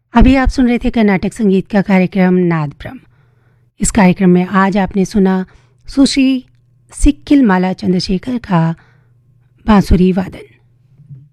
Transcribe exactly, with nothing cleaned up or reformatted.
अभी आप सुन रहे थे कर्नाटक संगीत का कार्यक्रम नाद ब्रह्म। इस कार्यक्रम में आज आपने सुना सुश्री सिक्किल माला चंद्रशेखर का बांसुरी वादन।